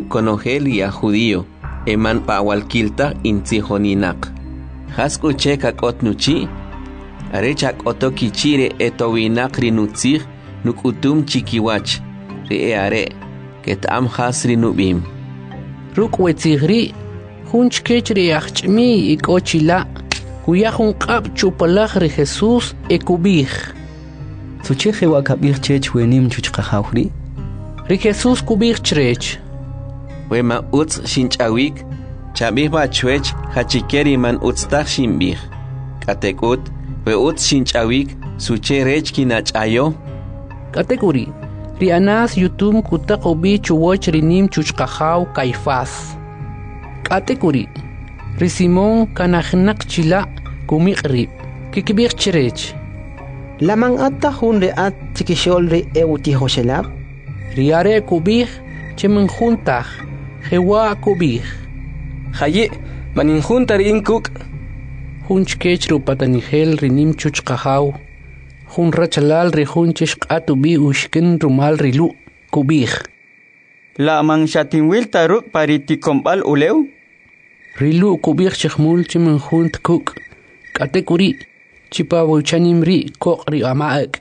konogel ya judío, eman pawalkilta intzihoninak. Hasku cheka kotnuchi, arechak otokichire etowinak rinutzih, nukutum chikiwach, are, ketam hasri nubim. Rukwetihri, hunchkechri achmi ikochila, kuyahun kap chupalahri Jesús ekubih. Sucheje wakabih chech wenim chuchkahawri? Ri Jesús kubih chrech. Wema utz shinchawik, chabih bachwech, hachikeri man utztach shimbih. Katekut, we utz shinchawik, suche rech kinachayo. Katekuri, ri anas yutum kutakobi chuwoch rinim chuchkahaw Caifás. Katekuri, ri Simón kanahnak chila kumikri, kikibih chrech. Lamang atta hunre at tikishol euti hoshelab? Riare kubih, chemen juntah, jewa kubih. Haye, manin juntar inkuk. Hunchkech rupatanihel rinim chuchkahaw. Hun rachalal ri hunchish atubi ushkin rumal rilu, kubih. La man shatinwil taruk pariti-kombal uleu? Rilu kubih chihmul chemen junt kuk. Katekuri, chipa wuchanim ri kok ri amaak.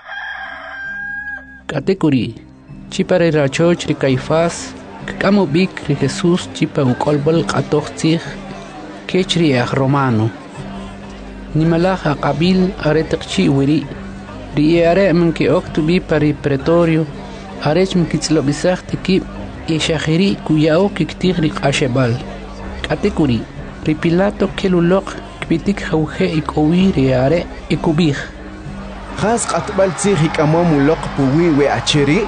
Katekuri, chipa ri rachoch ri Caifás, kamo bik ri Jesús chipa ukolbal katochtzich, kech ri romano. Nimalaja qabil aretakchi wiri, ri are menki oktubi pari pretorio, arech menkitzlobisach tekib, ishahiri kuyao kiktich ri qashebal. Katekuri, ri Pilato kelulok, kbitik hauhe ikowi ri are ikubih. Khas qatbal tzich ikamom ulok puwi we achiri?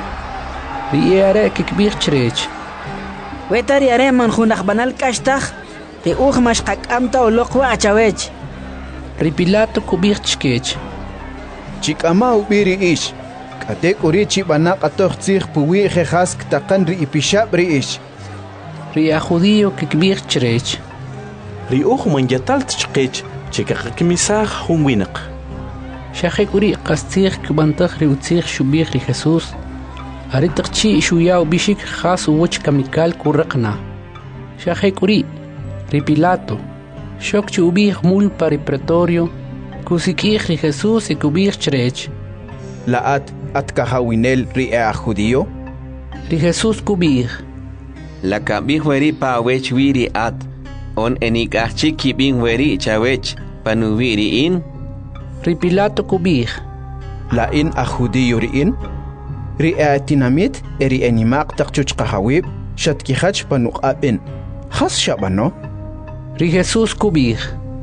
Ri are kikbih chrech. Wetari are man hunach banal kashtach, te mash qakamta ulok we achawech. Ri Pilato kubih chkech. Chikama ubiri ish. Katekuri chibana qatoch tzich puwi khas ktaqan ri ipishab ri ish. Ri a judío kikbih chrech. Ri man yatal tchkech, chekakmisach hunwinak. Shahekuri qastzich kbantach ri utzich shubih ri Jesús. Aritaqchi shuyao bishik khas uwach kamikal kuraqna. Shahekuri, ri Pilato. Shokchi ubih mul pari pretorio. Kusikich ri Jesús ikubih chrech. Laat atkahawinel ri a judío? Ri Jesús kubih. La kabih weri pa wech wiri at. On enikachchi kibing weri chawech panubiri in. Ri Pilato kubih. La in a judío ri in? Ri a tinamit eri enimaq taqchuch qahawib shatkihach panuqabin. Khas shabano? Ri Jesús kubih.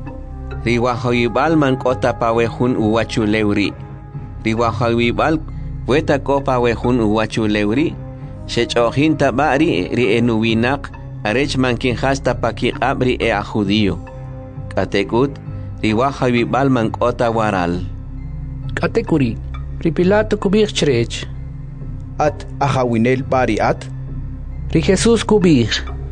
Ri wahoyibal man kota pawehun uwachu lewri. Ri wahoyibal weta ko pawehun uwachu lewri. Shechohin tabari ri enuwinak arech mankin hasta pakiqab ri a judío. Katekut ri wahoyibal man kota waral. Katekuri, ri Pilato kubih chrech. At ahawinel bari at? Ri Jesús kubih.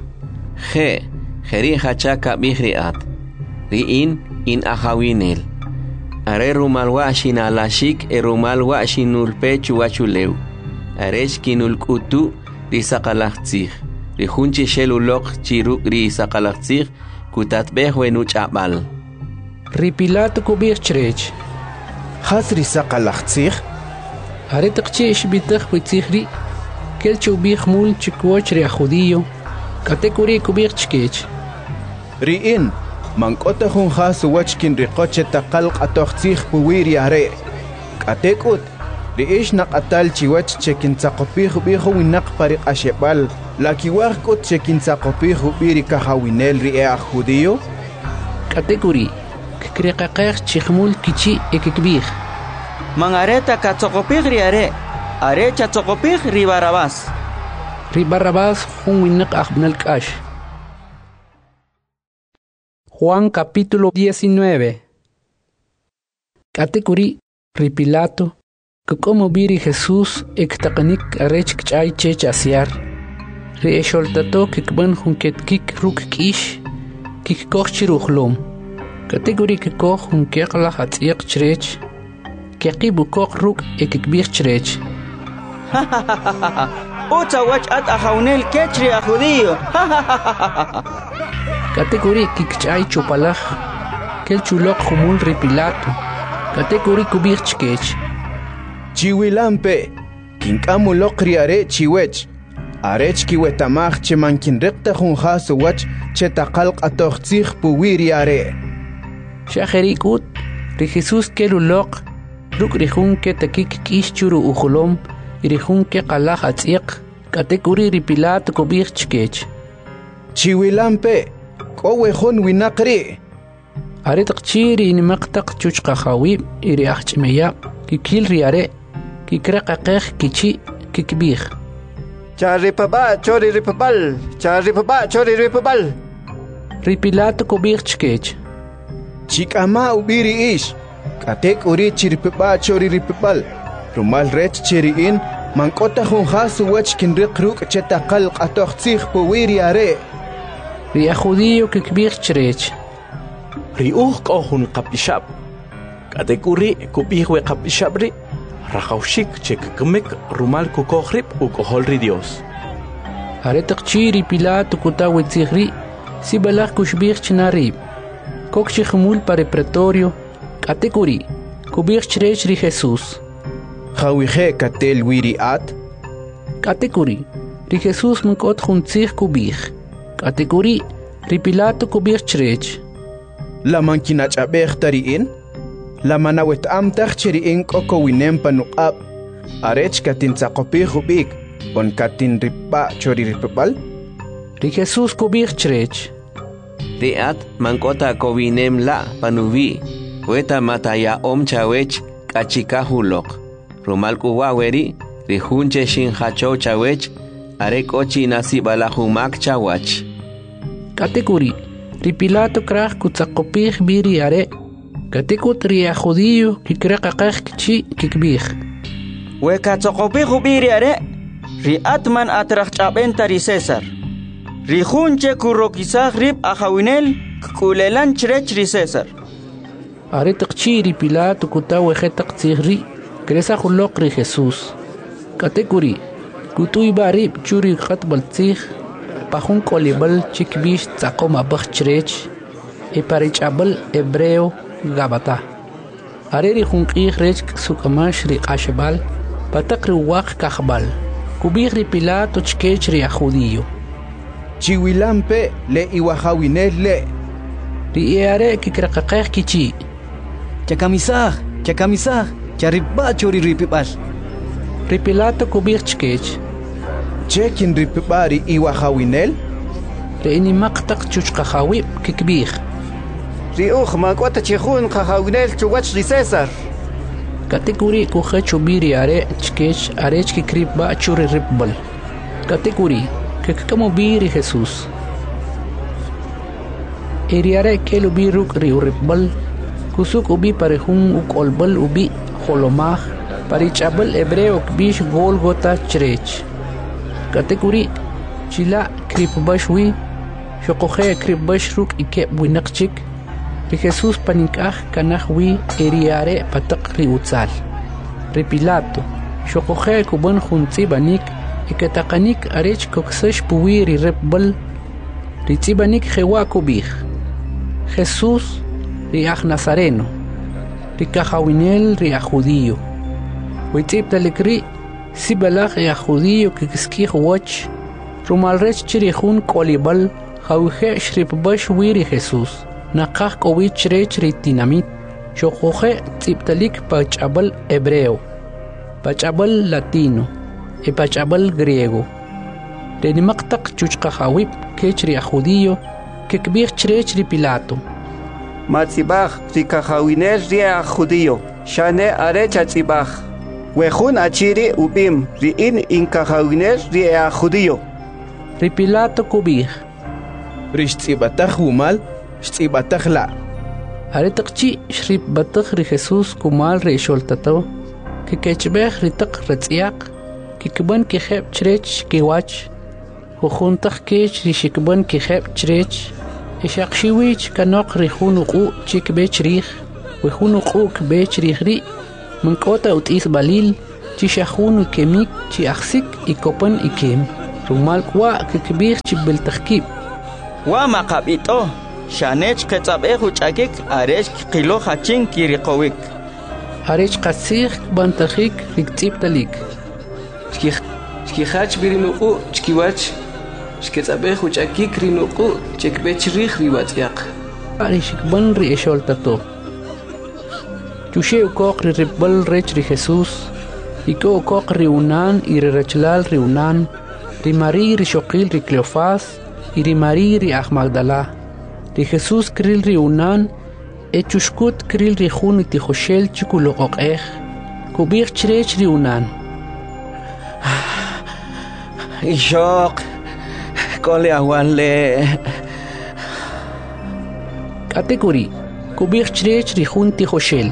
Jeri hachaka bihri at. Ri in ahawinel. Are rumal washin alashik e rumal washin ulpechu wachulew. Arech kinul kutu ri sakalachtzich. Ri hunchi shelulok chiruk ri sakalachtzich kutatbeh wenuch abal. Ri Pilato kubih chrech. Khas ri sakalachtzich? Aretaqchi ishbitach witzihri. Kelchu ubih mul chikwoch ri a judío. Katekuri kubih chkech. Ri in, mankota hun khas wachkin ri qoche taqal qatoch tzich puwiri are. Katekut, ri ish naqatal chiwach chekin tsaqopih ubihu winak pari qashebal. Lakiwag kot chekin tsaqopih ubiri kahawinel ri a judío? Katekuri, kikriqaqeq chikhmul kichi ekikbih. Mangareta katsokopih ri are chatsokopih ri Barabás. Ri Barabás hun winak ahbnal kash. Juan capítulo 19. Katekuri, ri Pilato, que como viri Jesús ektaqanik arech kchay chech asiar. Ri esholtato kikban hun ketkik ruk kish, kikkoch chiruchlom. Katekuri kikkoch hun keqlach atziq chrech, keqibu koch ruk ekikbich chrech. Uta wach at ajaunel kechri a judío. Categoría kikchay chupalaj. Kel chulok humul ripilato. Categoría kubirchkech. Chiwilampe. Kinkamu lokri are chiwech. Arech kiwetamach che mankin rekta junjas wach che taqalq atoxtzig puwiri are. Shajerikut. Ri Jesús kelulok. Ruk rihun ke takik kischuru ujulom. Irihun ke qalaj atziq. Categoría ripilato kubirchkech. Chiwilampe. Kowehon winakri. Aretaq chiri inimaqtaq chuchqa khawib iri ahchmeya kikil riare kikraqaqeq kichi kikbih Charipaba chori ripabal. Charipaba chori ripabal. Ripilato kubirchkech. Chikama ubiri ish. Katek uri chiripaba chori ripabal. Rumal rech chiriin mankota junjas wach kinriqruk chetaqal qatoxtzig puwiri are. Ria judío kikbih chrech. Riuh kohun kapishab. Katekuri kupihwe kapishabri. Rajaushik chekkemek rumal kukohrib ukoholri Dios. Aretaq chiri Pilato kutawe tzigri sibalaj kushbih chnarib. Kokchi khmul pare pretorio. Katekuri kubih chrech ri Jesús. Khawije katel wiri at. Katekuri ri Jesús mkot khuntzig kubih. Kategori ri Pilato kubir chrech. La mankina chabeh tariin. La manawet amtach chiriin koko winem panuqab. Arech katin tsaqopih ubik. On katin ripa chori ripapal. Ri Jesús kubir chrech. Riat mankota kowinem la panuvi. Weta mataya chawech kachikahulok. Rumal kuwaweri rihunche shin hacho chawech. Arek ochi nasibalahumak chawach. Kategori ri Pilato kraj kutzaqopih biri are. Katekut ri judío kikraqaqeq kichi kikbih. Weka tsoqopih ubiri are. Ri atman atraq ch'abenta ri César. Ri junche kurokisaj rib ajawinel kulelan chrech ri César. Aretaq chi ri Pilato kutawe jetaq tzigri kresa khulok ri Jesús. Kategori kutuy barib churi khatbal tzig pajun kolibal chikbish tsaqoma bakh chrech e parichabal hebreo gabata. Areri junqih rech sukamash ri qashbal pataq ri waq kahbal. Kubih ri Pilato chkech ri judío. Chiwilampe le iwahawinel le. Ri are kikraqaqeq kichi. Chakamisaj, chariba chori ripibal. Ri Pilato kubih chkech. Chekin ripibari iwahawinel. Ri inimaqtaq chuchqahawib kikbih. Ri makwata chihun qajawinel chuwach ri César. Kategori kuhachu biri are chkech arech kikribba churi ripbal. Kategori kikamo biri Jesús. Eri are kelu biruk ri uripbal. Kusuk ubi parehun ukolbal ubi holomah. Parichabal hebreo kbish Golgota chrech. Kategori chila kripbashwi shokohe kripbashruk ikeb winaqchik. Ri Jesús paninkaj kanajwi eriare pataq ri utzal. Ri Pilato shokohe kuban juntzibanik ikataqanik arech koksash puwi ri repbal. Ri tzibanik jewa kubij. Jesús ri aj Nazareno. Ri kahawinel ri judío. Witzib talikri sibalaj ya judío kikiskij wach rumalrech chirihun kolibal jawje shripbash wiri Jesús naqaj kowich rech ri tinamit shojoje tzibtalik pachabal hebreo pachabal latino e pachabal griego renimaqtaq chuchqajawib kech ri judío kikbij chrech ri Pilato Matzibaj ri kahawinel ri judío shane arech atzibaj Wejun achiri ubim riin inkajawiner ri judío. Ri Pilato kubij. Rishtsibataj umal, shtsibataj la. Aretaqchi shribbataj ri Jesús kumal ri sholtato. Kikechbej ri taq retziaq. Kikban kijeb chrech kiwach. Jujuntaj kech ri shikban kijeb chrech. Ishaqshiwich kanok ri junuqu chikbech rij. Wejun uqu kbech rij ri. Mankota utis balil chi shahun kemik chi aksik ikopan ikem rumal kwa kikbir chi beltakib wa maqabito shanech qetzab'ej uch'akik arech qilo hachin kiriqowik arech qasig bantajik riktibtalik Chkihach birinuqu chkiwach chketzab'ej uch'akik rinuqu chekbech rij riwatz'yaq arishik ban ri esholtato chushe ukok ri ribbal rech ri Jesús iko ukok ri unan y ri rechlal ri unan ri Marí ri Xoqil ri Cleofás y ri Marí ri Aj Magdala ri Jesús kril ri unan e chushkut kril ri jun iti Joshel chikuloqoq'ej kubir chrech ri unan Ishok kole awale kategori kubir chrech ri jun ti Joshel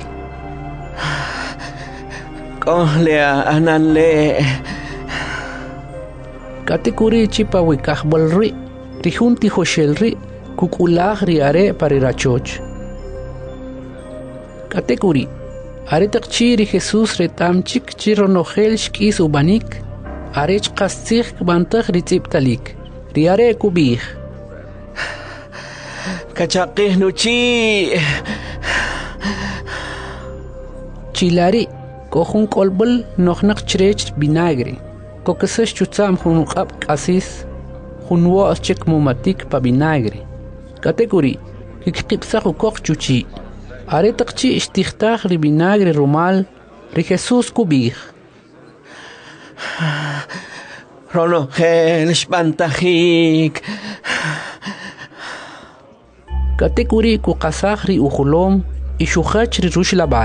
kole ananle kategori chipa wikajbal ri jun ti Joshel ri kukulag ri are parirachoch kategori are taqchi ri Jesús retamchik chironojel shkis ubanik arech qastig bantag ritzibtalik ri are kubih kachaqih nuchi chilari kohun kolbol nohnaq chrech vinagre kokesesh chutzam hunqab qasis hunwo chek mumatik pa vinagre kategori kikqipsaq ukoq chuchi are taqchi ishtihtaq ri vinagre rumal ri Jesús kubih ronojel shbantajik kategori kuqasaq ri ujulom ishuhach ri rushlabal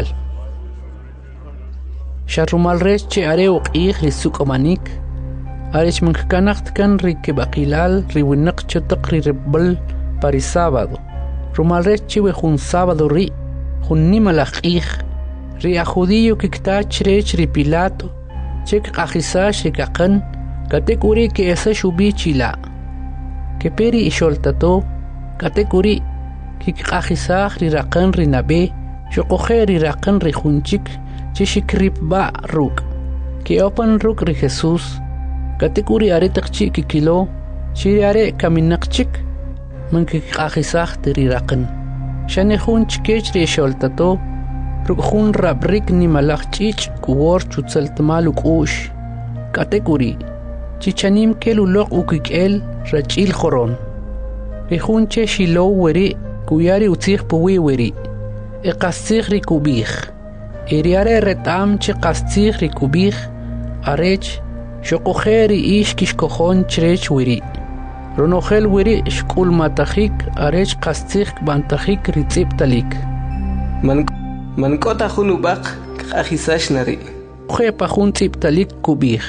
sharumal rech che are uqih ri sukomanik arech mankanaqt kan ri kebaqilal ri winaq chataq ri ribbal pari sábado rumal rech che we jun sábado ri jun nimalaqih ri a judío kiktach rech ri Pilato chek qajisash ri kaqan kategori ke esa shubi chila ke peri isholtato kategori kikqajisaj ri raqan ri nabe shoqoje ri raqan ri junchik chishikrip ba ruk ke opan ruk ri Jesús kategori are taqchi kikilo chiri are kaminaqchik man kikqajisaj ri raqan shane junchkech ri sholtato ruk jun rabrik ni malaj chich kuwor chutsaltmal ukush kategori chichanim keluloq ukikel rachil khoron ri junche shilo weri kuyari utzig puwi weri e qastig ri kubih eriare retam chi qastig ri kubih arech shoqokheri ish kishkokhon chrech weri ronojel weri shkul matajik arech qastig bantajik ri tzibtalik man kota hunubaq qajisash nari khepa jun tzibtalik kubih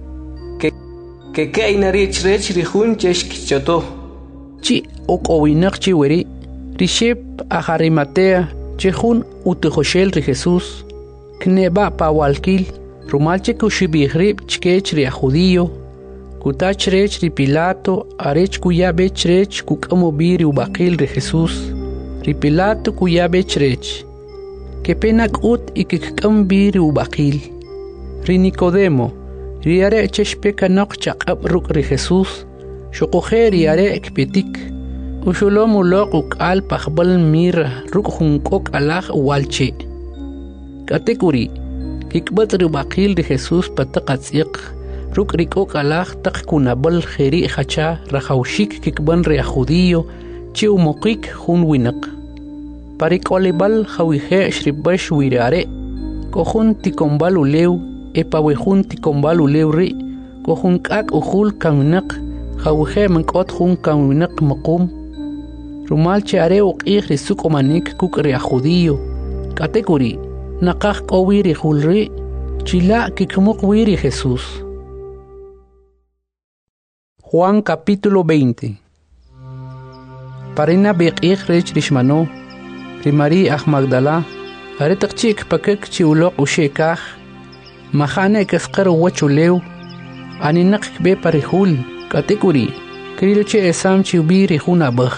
que inari chrech ri jun chesh kichoto chi okowinaq chi weri rishep ajarimatea chejun utejoshel ri Jesús kneba pawalkil rumalche kushibihrib chkech ri judío kutach rech ri Pilato arech kuyabe chrech kukamo biri ubaqil ri Jesús ri Pilato kuyabe chrech que penak ut ikikam biri ubaqil ri Nicodemo ri are cheshpeka noqchaq abruk ri Jesús shoqoje ri are ekpetik ushulom uloq ukal paqbal mir ruk junkok alaj walche kategori kikbat ri ubaqil ri Jesús pataqatsiq ruk rikok alaj taq kunabal kheri khacha rajawshik kikban ri judío chi umokik jun winaq parikolibal khawije shribash wirare kohun tikombal ulew epawejun tikombal ulew ri kohun kak ujul kaminaq khawije mankot jun kaminaq maqum rumal chare uqih ri sukomanik kuk ri judío kategori naqaq qowiri julri chila kikmuq wiri Jesús. Juan capítulo 20. Parina beqih rech rishmano ri Marí Aj Magdala aretaqchik pakek chi uloq ushekaj mahane kasqar wachulew aninaq be parihul kategori krilche esam chi ubiri hunabaj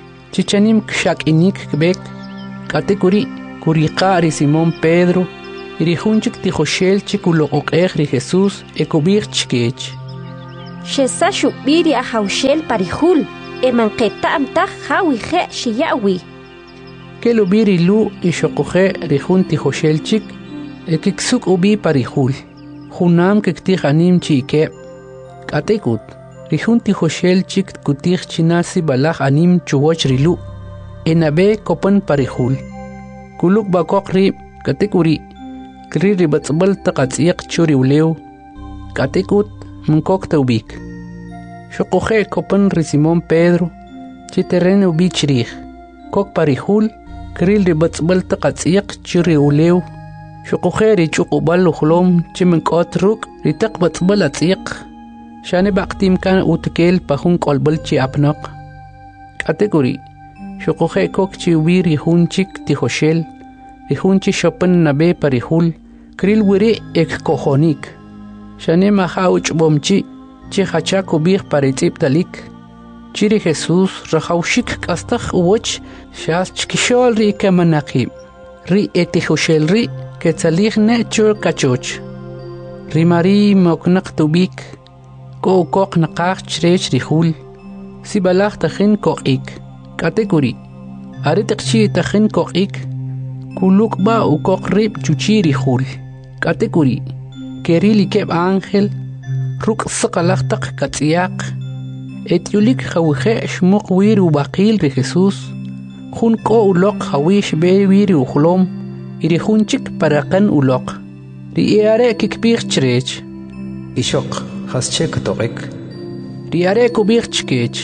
chichanim kshakinik kbek kategori kuriqa ri Simón Pedro Irijunchik tijoshel chikuloqoqej ri Jesús ekubir chkech. Shesa shubiri a haushel parihul, emanqeta amtaj hawi je shiyawi. Kelubiri lu ishoqoje rijun tijoshel chik, ekiksuk ubi parihul. Junam kektij anim chike. Katekut, rijun tijoshel chik kutij chinasi balaj anim chuwoch rilu. Enabe kopan parihul. Kuluk bakok rib, katekuri. Kri ribatzbal taqatsiq churi ulew. Katekut, Munkok taubik. Xoqoje kopan ri Simón Pedro, chiterren ubi chirij. Kok parihul, kril ribatzbal taqatsiq churi ulew. Xoqoje ri chuqubal uxlom chimenkot ruk ri taqbatzbal atsiq. Shane baqtim kan utkel pahun kolbal chi apnaq. Kategori. Xoqoje kok chi ubi ri hunchik tijoshel. Ri hunchi shopan nabe parihul, kril wiri ek kojonik. Shane mahauch bomchi, chi hachak ubih paritip talik. Chiri Jesús rahaushik kastak uwach, shas chkishol ri kamanakib. Ri etihoshel ri, ketzalich ne chur kachoch. Ri mari moknak tubik, ko ukok nakach chrech rihul. Si balach tachin kokik. Kategori. Aritakchi tachin kokik. Kuluk ba ukok rib chuchi rihul. Kategori. Kerili keb ángel, ruk sakalaktak katsiak, etiulik hawije shmuk wiri ubaqil ri Jesús, jun ko ulok hawish be wiri uxlom, iri junchik parakan ulok, ri iare kikbir chrech. Ishok, hasche katoqek. Ri iare kubir chkech.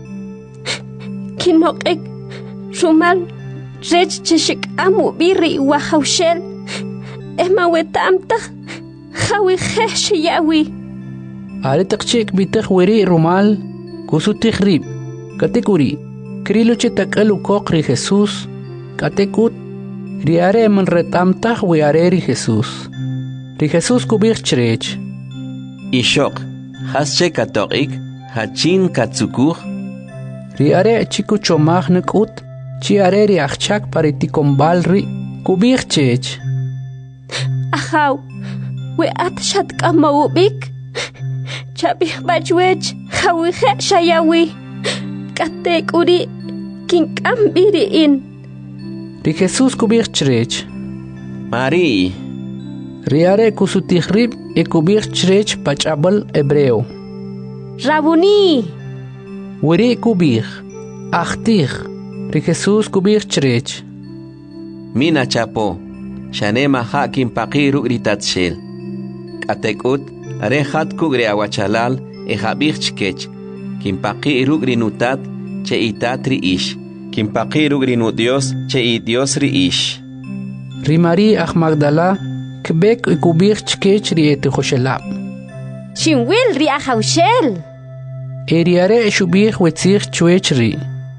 Kinoqek, shumal, rech cheshik amu biri wahaushel, ema wetamta. Hawi khesh yawi. Aritakchik bitak wiri rumal, kusutik rib. Katekuri, krilo chitakal ukok ri Jesús. Katekut, riare man retamtah wiare ri Jesús. Ri Jesús kubir chrech. Ishok, hasche katoqik, hachin katsukur. Riare chiku chomag nekut, chiare ri achchak paritikombal ri, kubir chech. Ahaw. We atshat kamawubik. Chabih bajwech hawihe shayawi. Katekuri kinkambiri in. Ri Jesús kubir chrech. Mari. Riare kusutihrib e kubir chrech pachabal hebreo. Rabuni. Wiri kubir. Achtir. Ri Jesús kubir chrech. Mina chapo. Shanema hakim paqiru ritatshel. Atekut, arehat kugre awachalal, ehabich chkech, kimpaqi rugri nutat, che itatri ish, kimpaqi rugri nu Dios, che i Dios ri ish. Rimari ach Magdala, kbek ikubich chkech ri etihoshelab. Shinwil ri ahaushel. Eriare shubich wetzich chwech ri.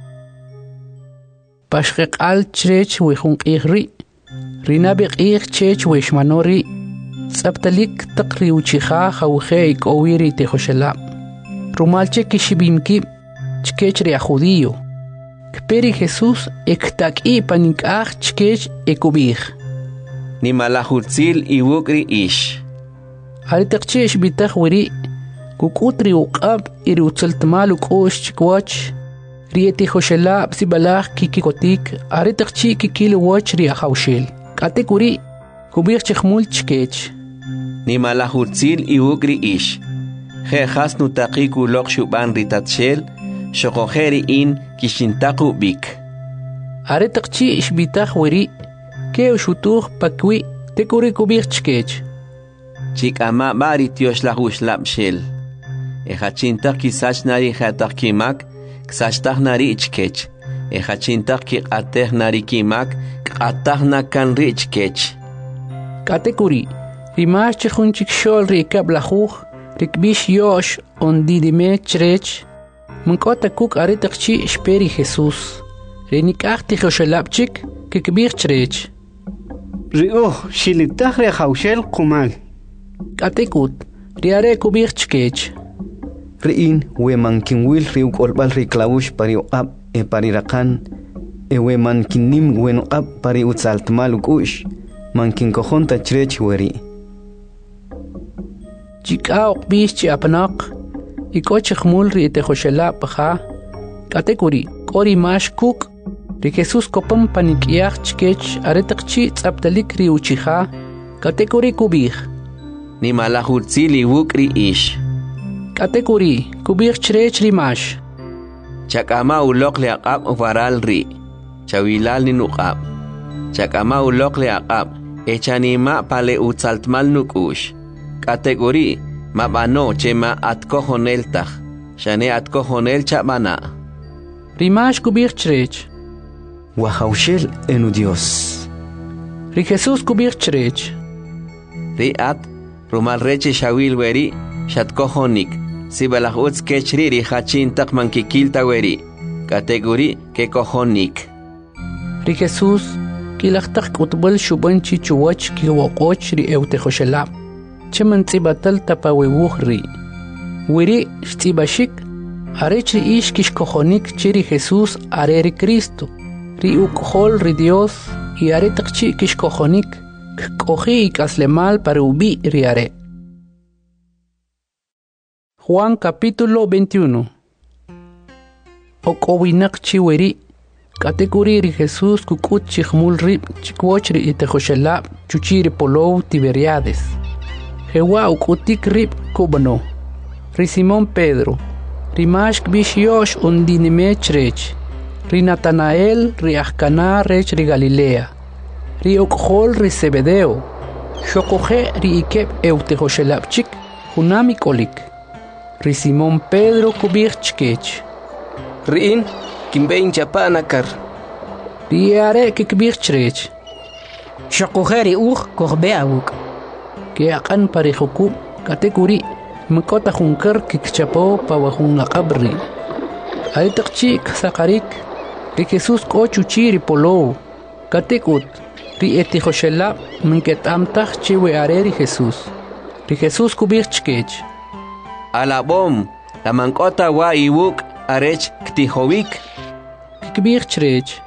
Pashkek al chrech wechunk ihri. Rinabik ich chech weshmanori. Tsabtalik taqri uchiha hawje ikowiri tehoshelab. Rumalche kishibimki chkechri a judío. Kperi Jesús ektak'i panik'aj chkech ekubij. Ni malahutzil iwukri ish. Aritakche ishbitaj wiri. Kukutri uqab iri utzaltmal uk'ush chikwach. Rieti hoshelab si balaj kikikotik. Aritakchi kikil wach ri ahawshel. Katek wiri. Kubij chikmul chkech. Ni malahutzil iwukri ish. He hasnu taqiku lok shuban ritatshel. Shokoheri in kishintaku bik. Aritakchi ishbitaj wiri. Ke ushutuj pakwi tekuri kubij chkech. Chikama bari tiosh lahush lapshel. Ejachintak kisach nari hatak kimak. Ksachtak nari ichkech. Ejachintak ki ateh nari kimak. Atah na kan richkech. Katekuri. Rimash chihunchik shol rikab lahuj. Rikbish yosh ondidime chrech. Munkota kuk aritakchi shperi Jesús. Renikach tijoshelapchik kikbir chrech. Rio shilitach re haushel kumal. Katekut. Riare kubir chkech. Riin weman kinwil riuk olbal riklaush pari uqab e pari rakan. E weman kinnim wen uqab pari utsaltmal ukush. mankinkojon tachrech weri. Chikao bichi apnak ikoche khmul ri te khoshela paha kategori kori mash kuk ri Jesus kopam panikiach chkech aretaqchi tsaptalik ri uchiha kategori kubih ni malahurtzili wukri ish kategori kubih chrech ri mash chakama ulok le aqab varal ri chawilal ni nuqab chakama ulok le aqab echanima pale utsaltmal nukush kategori mabano chema atkojonel taj shane atkojonel chabana rimash kubir chrech Wahaushel enu Dios ri Jesus kubir chrech ri at rumal reche shawil weri shatkojonik sibalaj utz kechri ri hachin takman kikilta weri kategori ke kojonik ri Jesus kilachtak utbal shubanchi chuwach ki waqoch ri eute khoshela cheman tsibatal tapawewuhri wiri stibashik arechri ish kish kojonik chiri Jesus areri Cristo ri ukhol ri Dios y are taqchi kish kojonik koji ikaslemal para ubi ri are. Juan capítulo 21. Okowinak chiweri kategori ri Jesus kukut chikhmul ri chikwoch ri itejoshelab chuchiri polow Tiberiades Jewa ukutik rib kubano ri Simón Pedro ri mashk bishyosh undinime chrech ri Natanael ri Ahcana rech ri Galilea ri okhol ri Zebedeo shokoje ri ikeb eutejoshelabchik hunami kolik ri Simón Pedro kubich chkech Riin kimbein chapanakar ri are kikbich chrech Shokujeri korbeawuk que akan parejoku kategori mkota junkar kikchapo pawahun qabri ay taqchi saqarik ri Jesus ko chuchiri polo katekut ri etijoshela minketam taq chiwe areri ri Jesus kubirchkech alabom la mankota wa iwuk arech ktihowik kikbirchrech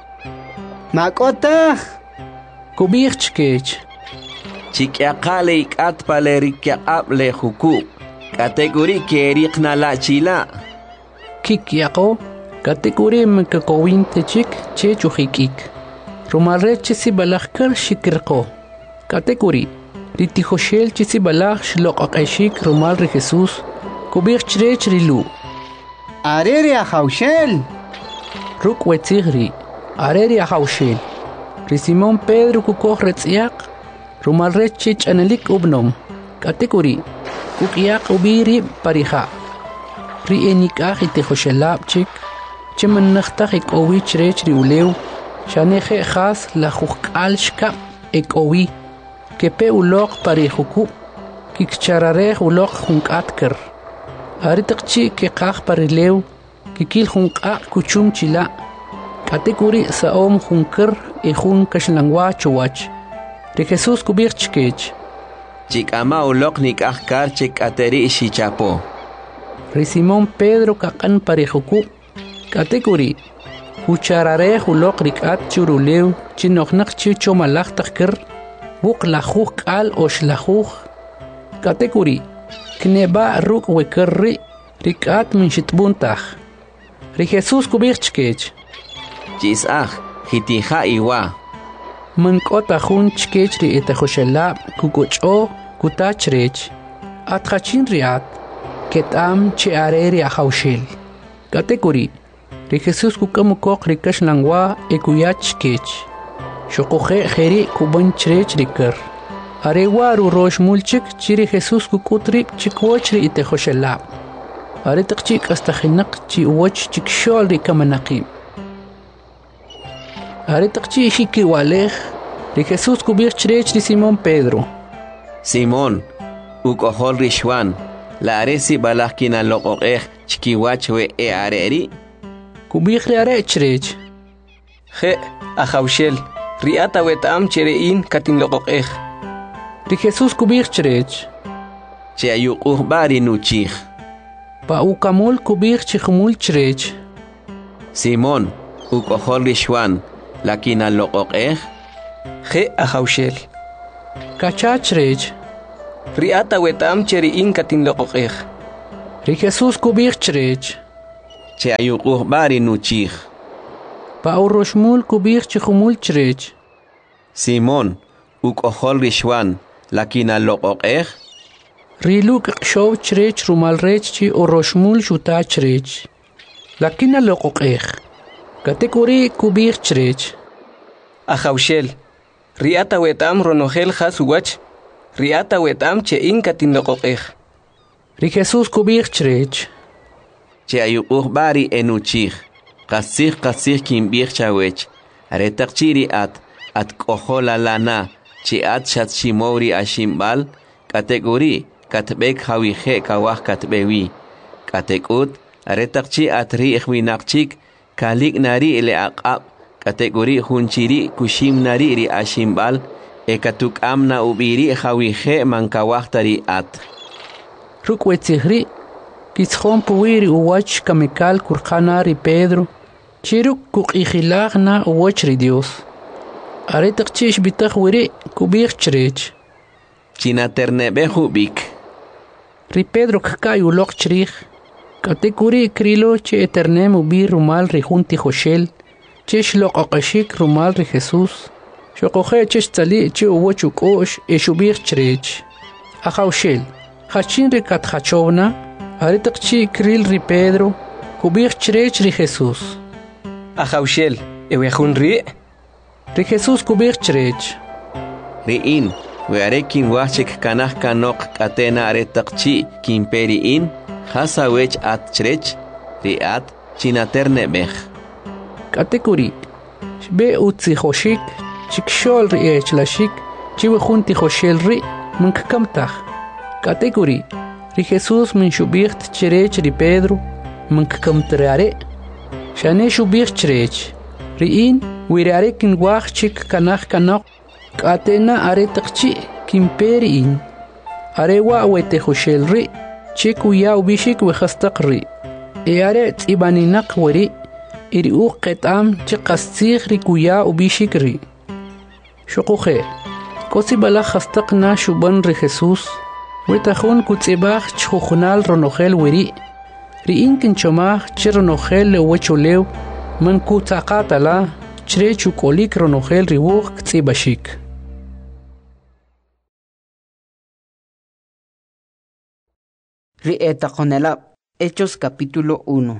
makota kubirchkech chikyaqale ikat palerikyaqab le huku kategori keriqna la chila kikyaqo kategori mkakowinte chik chechujikik rumarreche sibalajkar shikirqo kategori ritijoshel chisibalaj shloqaqeshik rumal ri Jesus kubirchrech rilu areri ahaushel rukwetsigri areri ahaushel ri Simón Pedro kukohretsiaq rumal reche chanelik ubnom kategori kukiaq ubiri pariha ri enikaq itejoshelabchik cheman naxtaq ikowi chrech ri ulew shaneje khas la juqal shka ikowi kepe uloq parihuku kikcharare uloq junqatkar aritaqchi keqaq parilew kikil junqa kuchum chila kategori saom junkar ejun kashlangwa chuwach ri Jesus kubirchkech chikama uloq nikaqkar chikateri shichapo ri Simón Pedro kaqan parejoku kategori hucharare uloq rikat churulew chinoqnaq chicho malaqtaqkar buq lajuj qal oshlajuj kategori kneba ruk wekarri rikat min shitbuntaj ri Jesus kubirchkech chisaj hitija iwa mankota jun chkech ri etejoshelab kukoch'o kutachrech atqachin riat ketam chi areri ahaushel kategori ri Jesus kukamukoq ri kashlangwa ekuyach kech shoqoje jeri kubanchrech rikar arewa ru roshmulchik chiri Jesus kukutri chikwoch ri etejoshelab aretaqchik astajinaq chi uwach chikshol ri kamanaqim aretaqchi shikiwalej ri Jesus kubirchrech ri Simón Pedro Simón ukohol ri Juan la aresi balakina loqoqej chikiwach we areri kubirri arechrech je ahaushel riata wetam cherein katin loqoqej ri Jesus kubirchrech che ayuquj bari nuchij pa ukamul kubirchijmul chrech Simón ukohol ri Juan lakina loqoqej je ahaushel Kachachrech. Riata wetam cheri inkatin loqoqej. Ri Jesús kubichrech. Che ayuquh bari nuchij. Pa uroshmul kubichumulchrech. Simón, ukohol rishwan, lakina loqoqej. Riluk showchrech rumalrech chi uroshmul shutachrech. Lakina loqoqej. Katekuri kubichrech. Ajaushel. Riata wetam ronogel hasuwach. Riata wetam che inkatin loqoqej. Ri Jesús kubichrech. Che ayuquh bari enuchij. Qasih kimbich chawech. Aretaqchiri at kohola lana. Chi at shatshimori ashimbal. Kategori katbek hawije kawah katbewi. Katekut aretaqchi at riikhwinaqchik. Kalik nari ile aqab. Kategori hunchiri kushim nari ri ashimbal. Ekatuk amna ubiri hawije mankawahtari at. Rukwetsihri. Kitzhon puwiri uwach kamikal kurkanari Pedro. Chiruk kukihilagna uwachri Dios. Aretaqchish bitaq wiri kubichrech. Chinaternebehu bik. Ri Pedro kkai ulok chrij. Katekuri krilo che eternem ubi rumal ri junti Joshel. Chesh loqaqashik rumal ri Jesús. Shokoje chesh tzali che uwachuk osh eshubichrech. Ajaushel. Hachin ri katjachovna. Aretaqchi kril ri Pedro. Kubichrech ri Jesús. Ajaushel. Ewejun ri. Ri Jesús kubichrech. Riin. Wearekin wachik kanah kanok katena aretaqchi kimperiin. Hasawech at chrech. Riat chinaternebej. Katekuri. Shbe utzi hoshik. Chikshol ri echlashik. Chiwejunti Joshel ri. Munkakamtaj. Katekuri. Ri Jesús min shubicht chrech ri Pedro. Munkakamtreare. Shane shubicht chrech. Riin. Wirearekin wachik kanah kanok. Katena aretaqchi kimperiin. Arewa wete Joshel ri. Chikuya ubishik wehastaq ri. Are tzibaninak weri. Iri uqetam chiqastig ri kuya ubishik ri. Shokuhe. Kosi bala hastaqna shuban ri Jesús. Wetajun kutzibaj chujunal ronogel weri. Ri inkin chomaj chironogel le wecholew. Man kutzaqatala. Chre chukolik ronogel ri wuq tzibashik. Rieta Conelab, Hechos capítulo 1.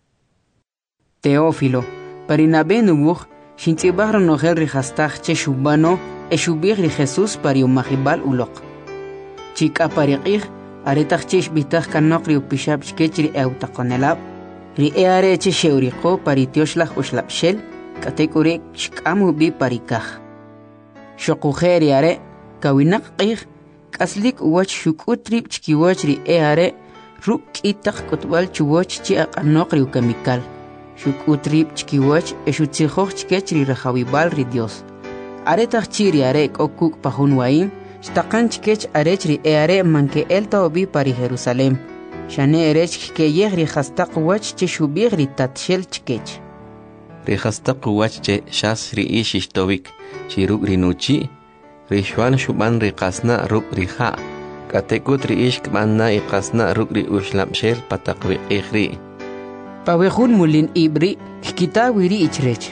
Teófilo, Parinabe nubuj, Shintibar nogel rihastach che shubano, eshubir ri Jesús pariumahibal ulok. Chika pariqih, aretach chesh bitach kanokri upishab chkechri euta Conelab, ri eare che sheuriko paritioshlah ushlapshel, katekure shkamu bi parikah. Shokujeri are, kawinak qih, Kaslik uwach shukutrip chkiwach ri eare ruk itak kotwal chuwach chi aqanokri ukamikal. Shukutrip chkiwach eshutsijoch chkech ri rajawibal ri Dios. Aretach chiri are okuk pahun waim, shtaqan chkech arech ri eare manke elta obi pari Jerusalem. Shane erech keyeh ri hastaq wach che shubig ri tatshel chkech. Ri hastaq wach che shas ri ishishtovik, chiruk ri nuchi. Rishwan shuban ri qasna ruk ri ha. Katekut ri ishk manna i qasna ruk ri ushlapshel pataqwi ikhri. Pawejun mulin ibri, kikita wiri ichrech.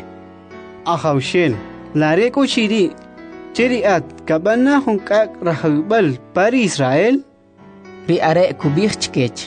Ajaushel, lareko shiri. Cheriat, kabana hunkak rahawibal pari Israel. Ri are kubich chkech.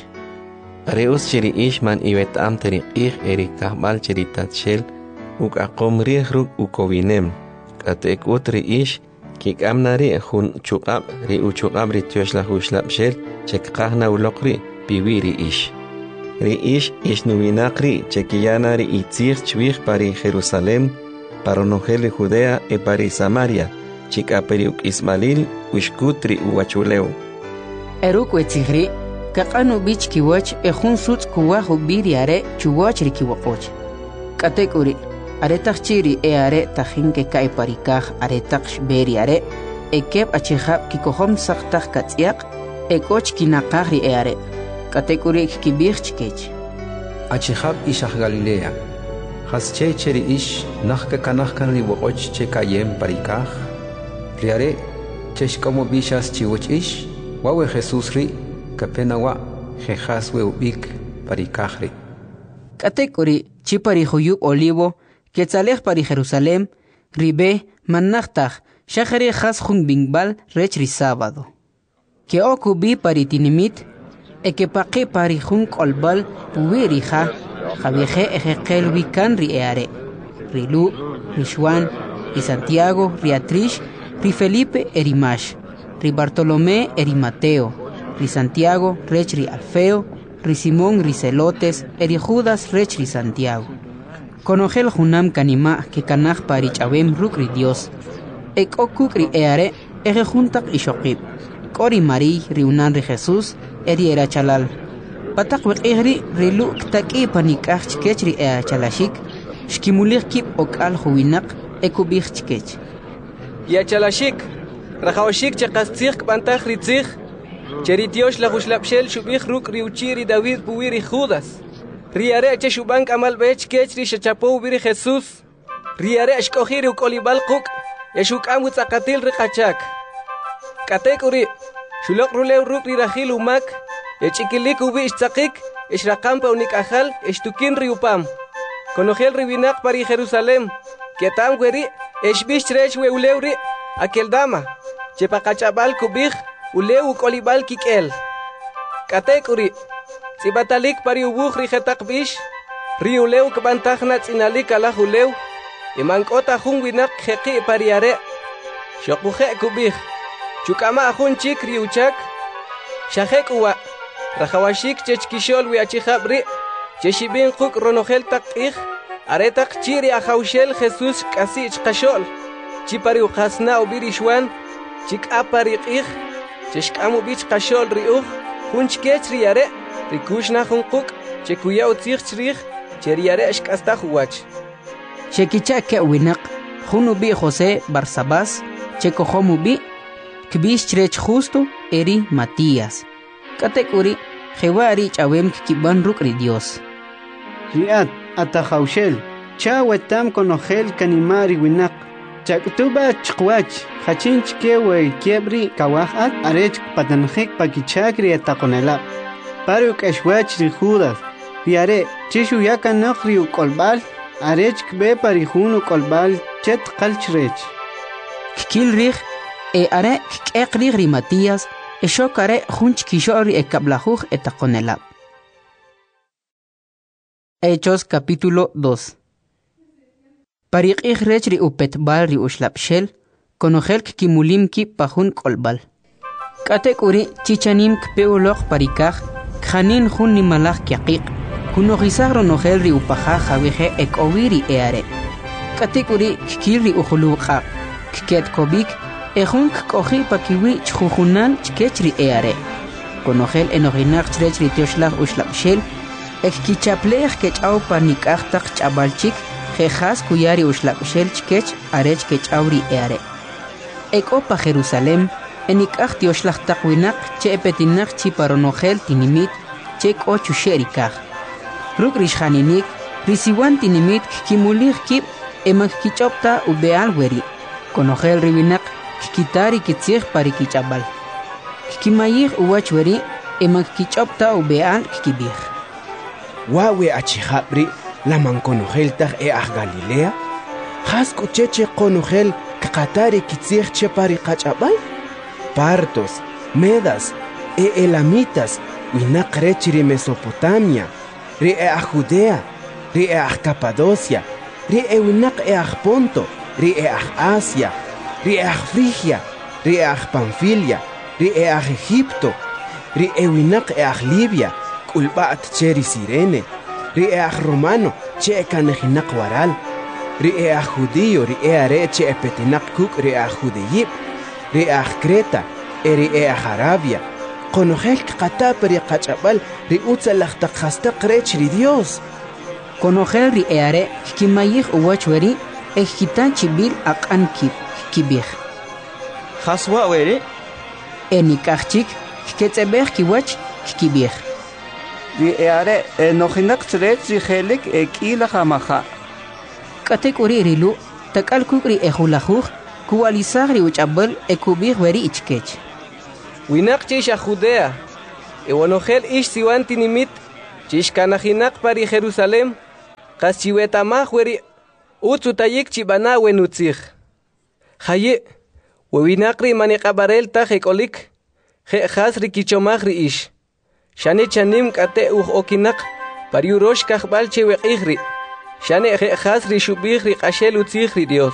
Areus chiri ish man iwet am teri ikh eri kahbal chiri tatshel. Uk akom rih ruk ukowinem. Katekut ri ish. Kik amnari hun chukab ri uchukab ri tioshlah ushlapshel chekqahna ulokri piwiri ish. Ri ish nuvinakri chekiyana ri itzir chwih pari Jerusalem paronogel Judea e pari Samaria chikaperi uk Ismail ushkutri uwachuleu. Eruk wetzihri kakanu bich kiwach ehun suts kuwahu biriare chuwach ri kiwakoch. Katekuri Aretach chiri are tajinke kai parikaj aretach beri are ekeb achihab kikohom saktach katziak ekoch kinakari are katekuri kibich chkech achihab ishach Galilea hasche cheri ish nachka kanachkan li woch che kayem parikaj riare cheshkomo bishas chiwochish wawe Jesús ri kapenawa jejas we ubik parikajri Katekuri chipari huyub olivo quetzalej pari Jerusalem ribe manachtaj shachari jas jun bingbal rechri sábado que okubi pari tinimit que paqi pari jun kolbal puwirija javieje ejekel wikan ri eare rilu Rishwan ri Santiago ri Atrish ri Felipe erimash ri Bartolomé eri Mateo ri Santiago rech ri Alfeo ri Simón ri Celotes eri Judas rech ri Santiago conogel junam kanima que kanaj pari chabem ruk ri Dios okuk ri eare eje juntak ishokib kori Mari ri unan ri Jesús eri era chalal patak wekri ri lu ktaki panikaj chkech ri ea chalashik shkimulir kip okal huwinak ekubich chkech ya chalashik rajawashik chaqastzig bantaj ritzig cheritios la huslapshel shubich ruk ri uchiri David puwiri Judas riare che shubank amal bech kech ri shachapo wiri Jesús riare shkohiri ukolibal quk yeshukam utzaqatil ri qachak katekuri shulok rulew ruk ri rajil umak echikilik ubi ishtzaqik ishraqampa unikajal ishtukin ri upam konogel ri winak pari Jerusalem ketam weri eshbish trech we ulewri akeldama chepaqachabal kubij ulew ukolibal kikel katekuri tsibatalik pari ubuj ri jetaq bish ri ulew kbantajna tsinalik ala ulew imankota jun winak jeqi pari are shokuje kubij chukama jun chik ri uchak shajek uwa rajawashik chechkishol wi achijabri cheshibin quk ronogel taqij aretak chiri ajawshel Jesús kasi chqashol chipari uqasna ubirishwan chik apari qij cheshkamu bich qashol riuj hunchkech riare rikushna hunquk chekuya utzig chrij cheriare shkasta huwach shekicha ke winak junu bi José Barsabás chekojomu bi kbish chrech justo eri Matías katekuri jewari chawem kiban ruk ri Dios riat atajawshel chawetam konogel kanimari winak chaktuba chqwach hachinch kewe kiebri kawajat arech patanjek pakichakri atakonela paruk ashwach ri Judas riare chishu yakanok ri ukolbal arech kbe parihun ukolbal chet qalchrech kil rih are kekri ri Matías eshokare junch kishori ekablajuj etakonela. Hechos capítulo 2. Pariq rech ri upetbal ri ushlapshel konogel kimulim ki pajun kolbal katekuri chichanim kpeulok parikaj khanin jun nimalaj kyaqiq kunogizagro nogel ri upaja jaweje ekowiri eare katekuri kiri ujuluqa ket kobik ejun koji pakiwi chjujunal chkechri eare konogel enoginaq chrech ri tioshlag ushlapshel ekkichaplej kechaw panikaj taq chabalchik jejas kuyari ushlapshel chkech arech kechawri eare ekopa Jerusalem enikaj tioshlag taqwinak che epetinak chiparonogel tinimit che kochusherikaj ruk rishjaninik risiwan tinimit kimulij kib emak kichopta ubeal weri konogel riwinak kitari kitzig pari kichabal kimayig uwachweri emak kichopta ubeal kibig wawe achijabri la manconogel tag Galilea hasku cheche conogel katari kitzig che pari kachabal partos medas elamitas winak rechiri Mesopotamia ri Judea ri Capadocia ri winak Ponto ri Asia ri Frigia ri Pamfilia ri Egipto ri winak Libia kulbat cheri Sirene ri Romano che kanejinak waral ri judío ri are che petinak kuk ri judeyip ri Creta ri Arabia konogel qata peri qachabal ri utzalaj taqhastaq rech ri Dios konogel ri are kimayig uwachweri ejitan chibil aqan kibig khaswa weri enikachik ketzebeg kiwach kibig ri are nojinak chrech ri khelik ekila khamaha katekuri rilu takalkuk ri ejulajuj kuwalisagri uchabel ekubih weri ichkech. Winak chisha Judea, ewanogel ish siwanti nimit, chish kanajinak pari Jerusalem, kas chiwetamaj weri utzutayik chibana wenutzig. Haye, wewinakri manikabarel tajekolik, je hasri kichomagri ish. Shane chanim kate okinak, pariurosh kajbal chewekigri. Shane je hasri shubigri kashel utzigri Dios.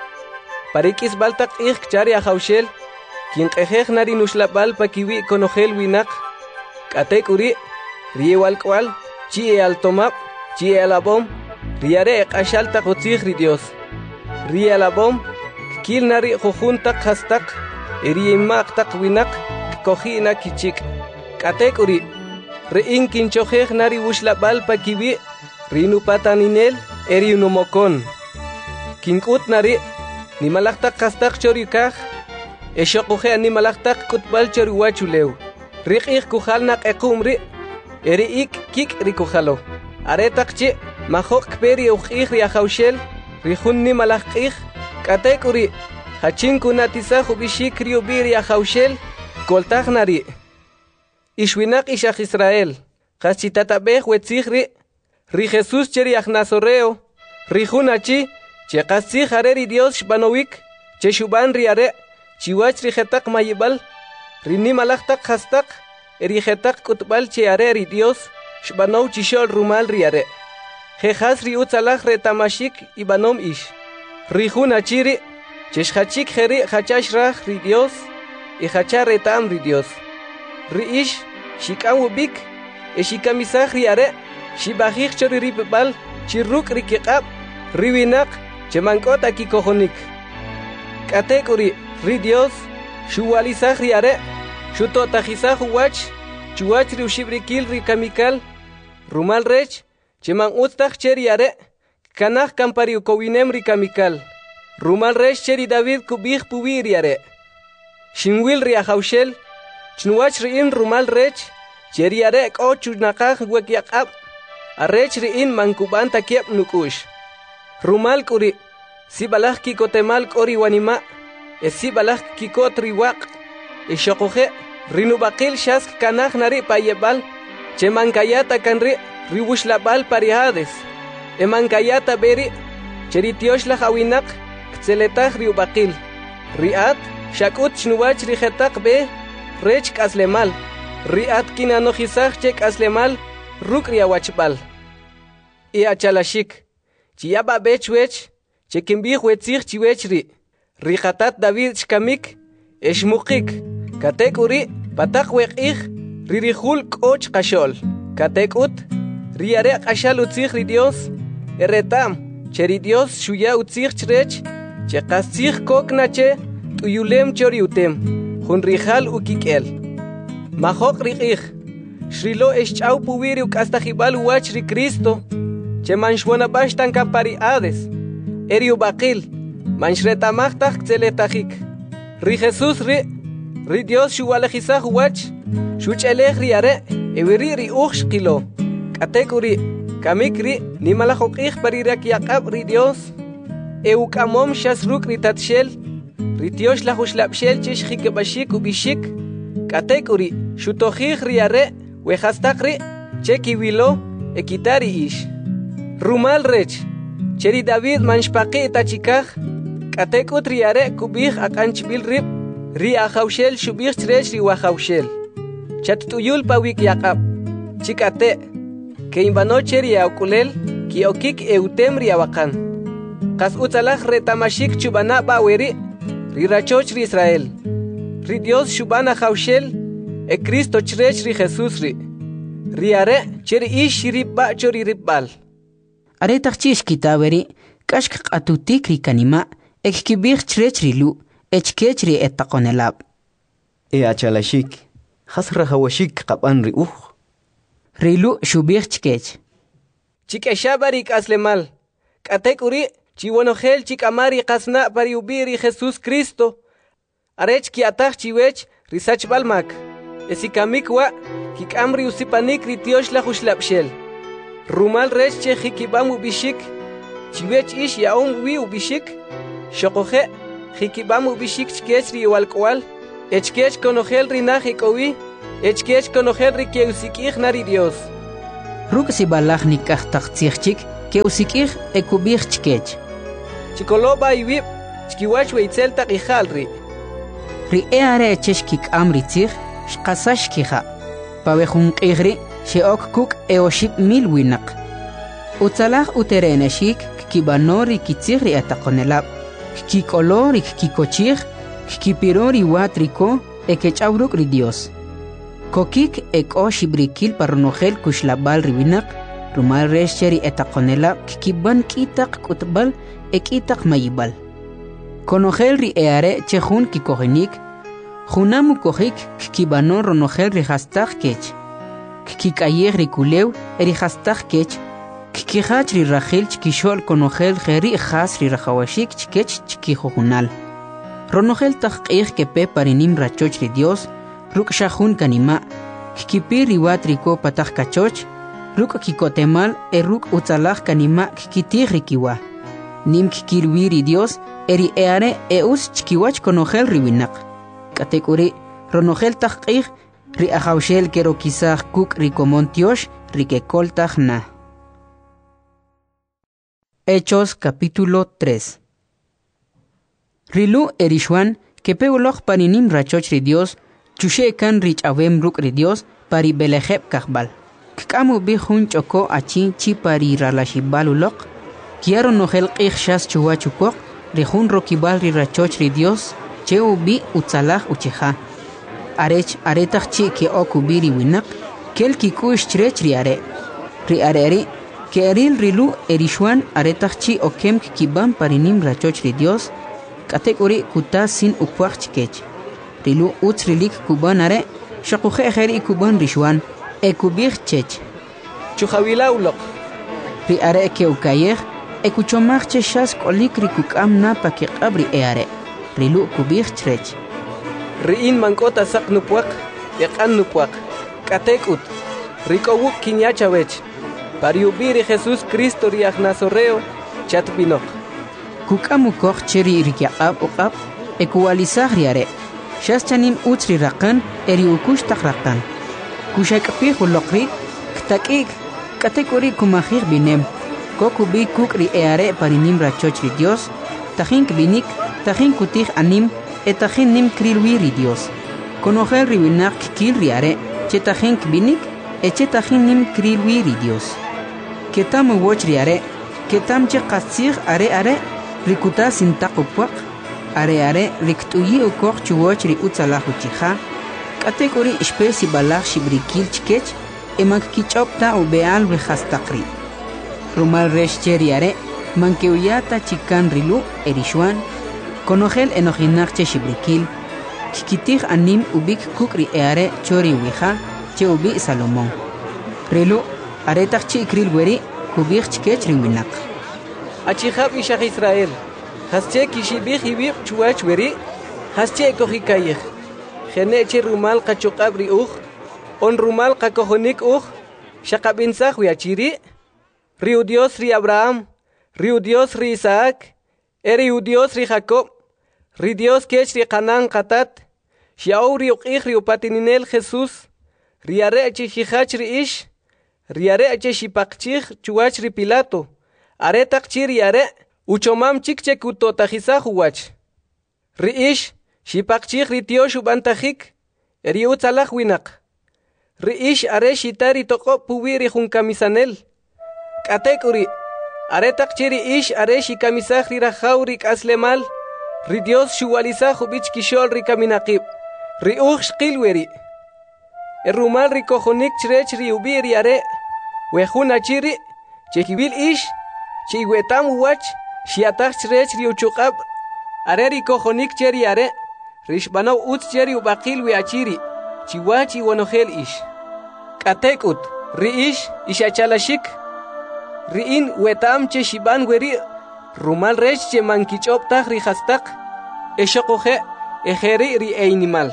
Parikis baltak ig chari ajaushel, quien qejej nari nuslabal pakiwi konogel winak, kate kuri, riewal kwal, chie altomap, chie alabom, riare kashal takotzigri Dios. Rialabom, kil nari jujuntak hastak, eriemak tak winak, kojina kichik. Katekuri, rein kinchojej nari wuslabal pakiwi, rinu pataninel, eriunumokon. Kinkut nari, ni malaktak hastak chorikaj, eshokoje ni malaktak kutbal choriwachuleu. Rikik kujalnak ekumri, eriik kik rikujalo. Aretak chi, mahok peri ujij riajaushel, rijun ni malakij, katekuri, hachinku natizaju bishik riubir riajaushel, koltaj nari. Ishwinak ishach Israel, chachitatabej wetzigri, ri Jesus cheriach nazoreo, rijunachi, che kastzig areri Dios shbanowik, che shuban riare, chiwach rijetak mayibal, rini malachtak hastak, erijetak kutbal che areri Dios, shbanow chishol rumal riare. Jejas riutzalach retamashik ibanom ish. Rijunachiri, che shachik jeri hachash rach ri Dios, y hachar retam ri Dios. Riish, shikawubik, eshikamisach riare, shibajich choriripebal, chirruk rikikab, riwinak, chemankota kikojonik. Katekuri, ri Dios, shuwalizach riare, shutotajizach uwach, chuwach riushibrikil rikamikal, rumal rech, cheman ustach cheriare, kanach kampariukowinem rikamikal, rumal rech cheri David kubich pubiriare. Shinwil riajaushel, chnuach riin rumal rech, cheriare o chunakaj wekiakab, arrech riin mankuban takiep nukush. Rumal kuri, si balaj kikotemal kori wanima, si balaj kikot riwak, shokoje, rinubakil shask kanaj nari payebal, chemankayata kanri, riwushlabal parihades, emankayata beri, cheritiosh la hawinak, ktzeletach riubakil, riat, shakut chnuach rijetak be, rech kaslemal, riat kinanojizach chek aslemal, ruk riawachbal. I achalashik, chiaba bechwech, chekimbih wetzich chiwechri, rijatat David shkamik, eshmukik, katekuri, patak wekich, ririhul koch kashol, katekut, riare kashal utzich ri Dios, eretam, cheri Dios shuya utzich chrech, chekastzich koknache, tuyulem choriutem, junrijal ukikel. Mahok rikich, shrilo eschau puwiri ukastajibal uach ri Cristo, che manshwonabash tan kampariades, eriu bakil, manshretamachtak tzeletachik. Ri Jesus ri Dios shuwalejizach uach, shuchelech riare, ewiri ri uchshkilo, katekuri, kamikri, ni malajokich parirak yakab ri Dios, eukamom shasruk ri tatshel, ritiosh la hushlapshel chish hikebashik ubishik, katekuri, shutojich riare, wehastakri, chekiwilo, ekitari ish. Rumal rech, cheri David manshpaki tachikaj, katekut riare kubich akanchbil rib, ri ajaushel shubich trech ri wajaushel. Chatutuyul pawik yakab, chikate, que imbano cheri aukulel, ki okik eutem riawakan. Kas utzalach retamashik chubana baweri, ri rachoch ri Israel. Ri Dios shubana jaushel, e Cristo chrech ri Jesus ri. Riare cheri ish ribba chori ribbal. Aretach chish kitaweri, kashk atutik ri kanima, ekibich chrech ri lu, echkech ri etakonelab. E achalashik, hasra hawashik kapan ri Rilu shubich chkech. Chikeshabarik aslemal. Katekuri, chiwonogel chikamari kasna pariubiri Jesus Cristo. Arech kiatach chiwech risach balmak. Esikamikwa kikamri usipanik ritiosh la hushlapshel. Rumal rech che hikibam ubishik. Chiwech ish yaom wi ubishik. Shokoje Jikibamu bishik chkech ri walkwal. Echkech konogel ri najikowi. Echkech konogel ri keusikij nari Dios. Ruk si balach ni kahtaktsichik keusikij ekubij chkech. Chikoloba iwib. Chkiwach weitzel taqijalri. Ri eare echeshkik amritzig shqasashkija. Pawejun qigri sheok kuk eoship mil winak. Utzalaj utereneshik kibanori kitzigri atakonelab. Kikolori kikochig kipirori watriko ekechawruk ri Dios. Kokik eko shibrikil parnogel kushlabal riwinak rumal resheri etakonelab kiban kitak kutbal ekitak mayibal. Konogel ri eare chehun kikohinik Junamu kohik kibano ronogel rihastag kech. Kikayeg rikulew erihastag kech. Kikihach ri rachil chkishol konogel geri khas ri rajawashik chkech chkihojunal. Ronogel taqih kepe parinim rachoch ri Dios. Ruk shahun kanima. Kikipir riwat riko patag kachoch. Ruk kikotemal ruk utzalaj kanima kikitig rikiwa. Nim kikirwi ri Dios eri eare eus chkiwach konogel riwinak. Katekuri ronogel taqih ri ajawshel kero kisaj kuk rikomontiosh rikekoltaj na. Hechos capítulo 3. Rilu erishwan kepeuloj paninim rachoch ri Dios chushekan rich avem ruk ri Dios pari belejeb kahbal. Kkamu bihun choko achin chi pari ralashibalulok kiaro nogel qih shas chuwachukok rihun rokibal ri rachoch ri Dios cheu bi utzalaj ucheja. Arech aretach chi ke okubiri winak kel kikush chrech riare. Riareri ke eril rilu erishwan aretach chi okem kiban parinim rachoch ri Dios katekuri kuta sin ukwach chkech. Rilu utz rilik kuban are shakuje ejeri kuban rishwan ekubich chech. Chujawila ulok. Riare ke ukayej ekuchomach che shas kolik rikukam na pakikabri eare. Rilu kubich chrech. Riin mankota sak nupuak, yakan nupuak, katekut, rikowuk kinyachawech, pariubiri Jesus Cristo riach nazoreo, chatpinok. Kukamukok cheri rikyaqab uqab, ekuwalisaj riare. Shas chanim utri rakan, eri ukush tak rakan. Kushakapih ulokri, ktakik, katekuri kumahir binem. Kokubi kukri eare parinim rachoch ri Dios, tajin kbinik, tajin kutih anim, etajin nim krilwi ri Dios. Konogel riwinak kil riare, chetajin kbinik, echetajin nim krilwi ri Dios. Ketam woch riare, ketam che qatsig are rikuta sintaqupuak, are riktuyi ukok chuwoch ri utzalah uchiha, katekuri espesi balach shibrikil chkech, emak kichopta ubeal rihastaqri. Rumal resh cheriare, mankeuyata chikan rilu erishwan, konogel enojinach shibrikil, kikitij anim ubik kukri eare chori wija, che ubi Salomón. Rilu, aretach chi kril weri, kubich chkech riwinak. Achihab ishach Israel, hasche kishibich ibib chuach weri, hasche kohikayech. Geneche rumal kachokabri on rumal kakohonik shakabinsach wiachiri, Riu Dios ri Abraham, Riu Dios ri Isaac, Eriu Dios ri Jacob, Ri Dios kech ri Canaan katat, Xiao ri uqih ri upatininel Jesús, Riare ache hijach ri ish, Riare ache shipakchich chuach ri Pilato, Aretak chi riare, uchomam chikche kutotajizah uwach. Ri ish, shipakchich ri tiosh ubantajik, Eri utzalaj winak. Ri ish are shitari toko puwiri junkamisanel. Katekuri, aretak chiri ish areshi kamisah ri rajauri kaslemal, ri Dios shuwalizah ubich kishol ri kaminakib, ri shqilweri. Rumal ri kojonik chrech ri ubiri are, wejuna chiri, chekibil ish, chiwetam uwach, shiatach chrech ri uchukab, are ri kojonik cheri are, rishbanaw utz cheri ubakil we achiri, chiwachi wanogel ish. Katekut, ri ish, ishachalashik, Riin wetam che shiban weri rumal resh che mankichoptah ri hastak eshokoje ejeri ri einimal.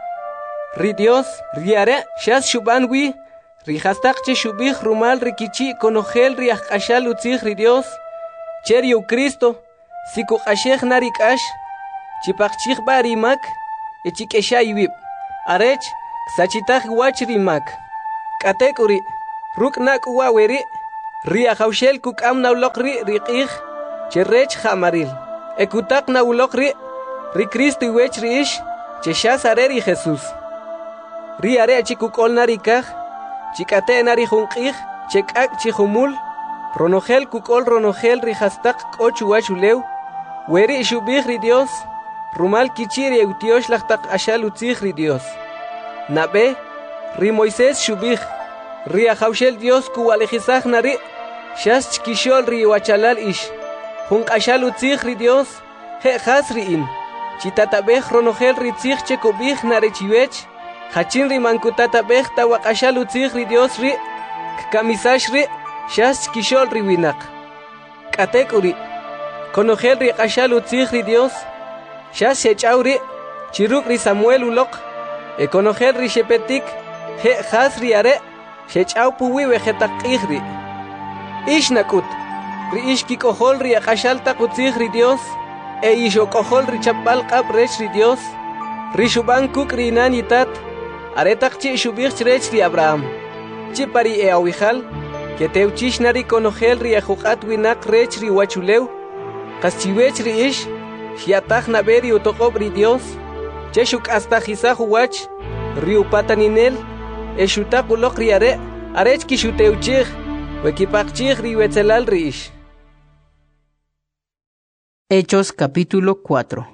Ri Dios riare shas shuban wi ri hastak che shubih rumal ri kichi konogel ri akashal utzih ri Dios cheriu Cristo siku ashej narikash chipaqchij ba rimak echikesha iwib arech sachitaj wach rimak katekuri ruk nak waweri ria hawshel kukam naulokri riqij cherech hamaril ekutak naulokri ri Cristo wech riish chesha sareri Jesús ri are chikukol narikaj chikate nari junqij chekak chihumul ronogel kukol ronogel ri hastak kochu wachulew weri shubij ri Dios rumal kichiri eutiosh lachtak ashal utzij ri Dios nabe ri Moisés shubij ri ahawshel Dios kuwalejizaj nari shas chkishol ri wachalal ish junqashal utzij ri Dios he has ri in chitatabej ronogel ri tzij chekubij nare chiwech hachin ri mankutatabej tawaqashal utzij ri Dios ri kamisash ri shas chkishol ri winak katekuri konogel ri qashal utzij ri Dios shas shechaw ri chiruk ri Samuel ulok konogel ri shepetik he has ri are shechaw puwi vegetaqij ri ish nakut ri ish kikohol ri qashal taqutzij ri Dios ishokojol ri chapal qab rech ri Dios ri shuban kuk ri nanitat aretaq chi shubij rech ri Abraham chi pari awijal que teuchish nari konogel ri ajuqat winak rech ri wachulew qaschiwech ri ish shiataj naberi utoqob ri Dios che shuk astajizaj wach ri upataninel eshutaq uloq ri arech kishuteuchij wekipaqchij ri wetzelal ri ish. Hechos capítulo 4.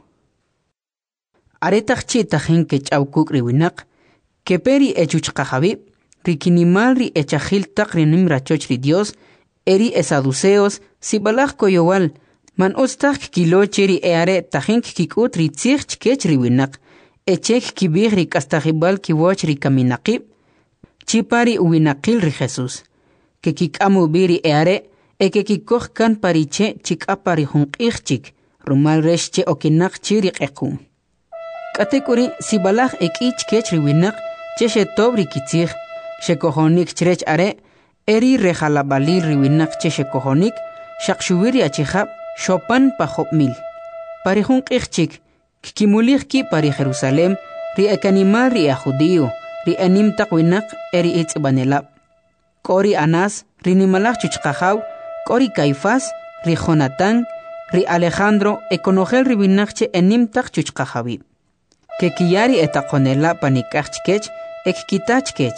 Aretaq chitajin que chawkuk ri winak que peri echuchqajabi rikinimal ri echajil taq ri nimrachoch ri Dios eri esaduceos sibalaj koyowal man ostaq kilo cheri eare tajin kikut ri tzij chkech ri winak echek kibij ri kastajibal kiwoch ri kaminaqib chipari uwinaqil ri Jesús que kikamu biri eare que kikoj kan pariche chikapari junqijchik rumal reshche okinak chiri qequm katekuri sibalaj ekich kech ri winak cheshe tobri kitzij shekohonik chrech are eri rejalabalil ri winak cheshe kohonik shaqshubiri achijab shopan pajobmil pari junqijchik kikimulij ki pari Jerusalem ri ekanimal ri a judío ri anim taq winak eri itzbanelab kori Anás ri nimalaj chuchqajaw Kori Caifás, ri Jonatán, ri Alejandro, ekonogel ri binakche enim tak chuchqajabi. Que kiyari etakonela panikachkech, ekkitachkech.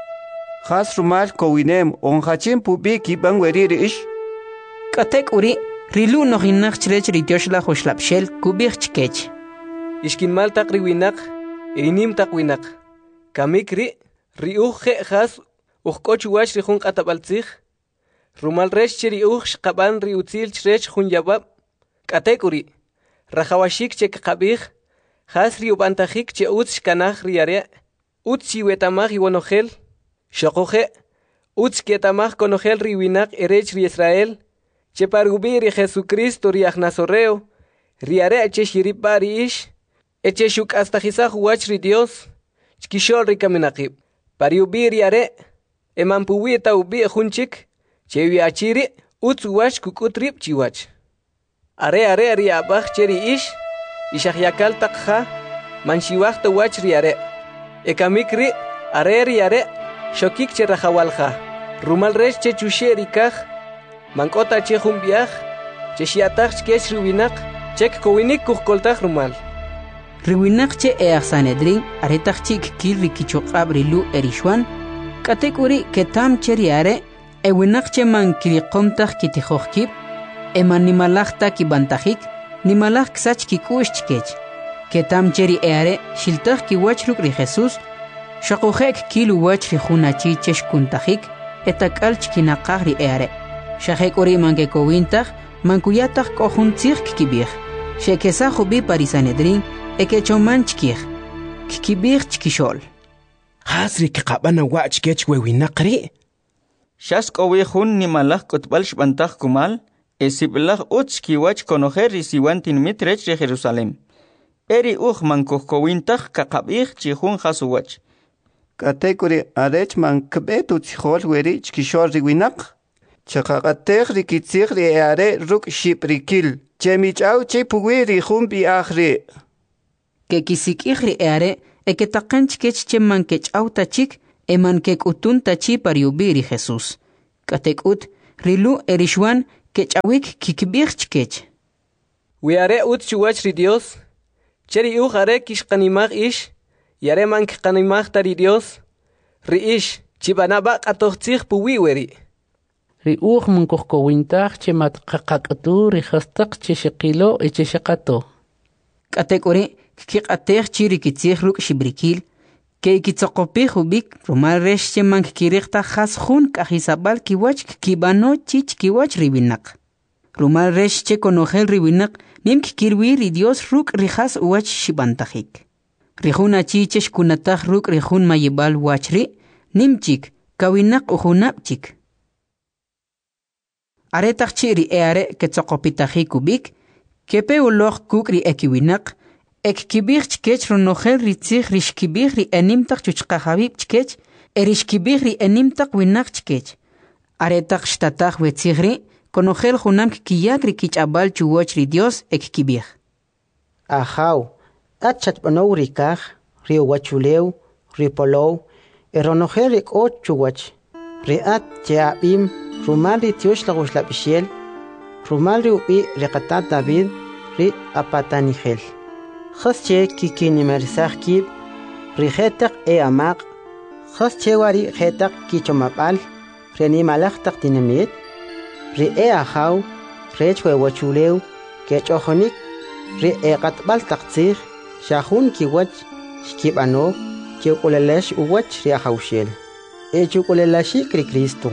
Has rumal kowinem, onhachin pubi kiban weriri ish. Katek uri, rilu nohinachchrech ri tioshla hoshlapshel kubichkech. Ishkinmal tak ri winak, enim tak winak. Kamik ri uje has, ujkochuach ri junqatabaltzij. Rumal rech cheri uch qaban ri utzil chrech hunyabab katekuri rajawashik che qabij has ri ubantajik che utz kanaj ri are utzi wetamaj iwonogel shoqoje utz ketamaj konogel ri winak erech ri Israel che parubi ri Jesucristo ri agnasoreo ri are che shiripa ri ish eche shuk astajizaj wach ri Dios chkishol ri kaminaqib pariubi ri are emampuwi taubi junchik chewi achiri utsuwach kukutrip chiwach are ri abaj cheri ish ishahyakal takha manshiwach tawach ri are ekamikri are ri are shokik che rajawalja rumal rech che chusheri kaj mankota che jumbiaj che shiataj chkech riwinak chek kowinik kujkoltaj rumal riwinak che Sanedrin aretaj chik kil rikichoqab rilu erishwan katekuri ketam cheri are Ewinakche man kiriqomtaj kitijojkib, eman nimalajta kibantajik, nimalaj ksach kikushchkech. Ketam cheri eare, shiltaj kiwachruk ri Jesús, shaqojek kilu wachri junachi cheshkuntajik, etakalch kinaqaj ri eare. Shajek ori mankekowintaj, mankuyataj kohuntzij kikibij. Shekesajubi parisanedrin, ekechomanchkij. Kikibij chkishol. Hasri kikabana wachkech wewinaqri. Shas kowijun nimalaj kotbal shbantaj kumal, esiblaj utz kiwach konojer risiwantin mitrech de Jerusalem. Eri man kohkowintaj kakabij chihun hasuwach. Katekuri arech man kbetu tzihol weri chkishor riwinak. Chakakatej rikitzig ri are ruk shiprikil. chemichau che puwiri humbi akhri. Que kisikihri eare que taqanchkech che mankechau tachik mankek utun tachi pariubiri Jesús. Katekut rilu erishwan kechawik kikbirchkech. Wiare ut chuwach ri Dios. Cheri are kishqanimag ish. Yare mankiqanimag tari Dios. Ri ish chibanaba qatoqchig puwiweri. Ri munkoqkowintaq che matqaqaqtu ri hastaq che shiqilo che shaqato. Katekuri kiqatej chiri kitzig ruk shibrikil. Que kitzoqopij ubik rumal resh che mankikiriqta has jun kajisabal kiwach kibano chich kiwach ribinak. Rumal resh che konojel ribinak nim kikirwi ri Dios ruk rijas uwach shibantajik. Rijun achichesh kunataj ruk rijun mayibal wachri nimchik kawinak ujunapchik. Aretaj chiri eare ketzoqopitajik ubik kepe uloj kuk ri ekiwinak Ekibir chkech ronojel ritzig rishkibir ri enimtak chuchqahabib chkech erishkibir ri enimtak winak chkech. Aretak shtataj wetzigri konojel junam kiyak ri kichabal chuwoch ri Dios ekibir. Ajaw, achat panow rikaj, ri wachulew, ri polow, eronojel rik och chuwoch. Ri at cheabim, rumal ri tiosh laguslapishel, rumal ri ubi rikatat David, ri apatanigel. Khasche kikini marisakib rihetak amak khasche wari hetak kichomapal reni malaktak dinamit ri ahaw rechwe wachulew kechohonik ri qatbal taqtsig shahun kiwach shkibano kiukulelash uwach ri ahawshel chukulelashi kri Cristo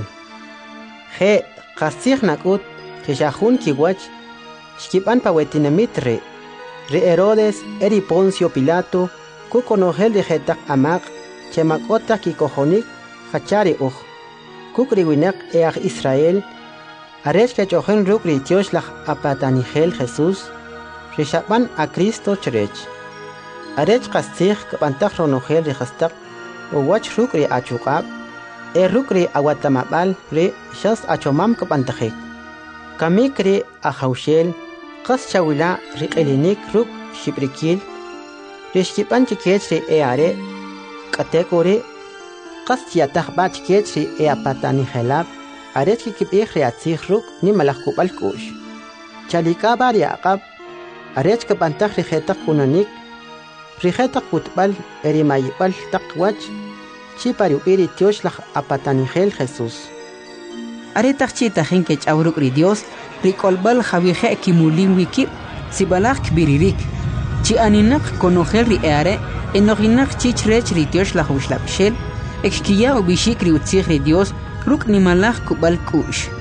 he qasig nakut shahun kiwach shkiban pawetinamit re Herodes eri Poncio Pilato kukonojel de jetak amak chemakota kikojonik hachari uj kukriwinak Israel arech kechojen rukri tioslach apatanigel Jesús rishaban a Cristo cherech arech kastig kapantak ronojel de hastak uwach rukri achukab rukri awatamabal re shas achomam kapantajek kamikri ahaushel Qas chawila riqelinik ruk shibrikil rishkipan chikech ri eare katekore qas yatah ba chikech ri apatani helab aret kikibih ri atzig ruk ni malakubal kush chalika bari aqab aret kapantah ri hetak kunanik ri hetak kutbal eri mayibal taqwach chipari iri tioslach apatani hel Jesús aretach chita hinkech awruk ri Dios Rikolbal Javije Kimulin Wiki, Sibalak Biririk, Chi Aninak Konogel Riare, Enoginak Chichrech Ritiosh la Huslapshel, Exquia Ubishik Riutzig Dios, Ruk Nimalach Kubal Kush.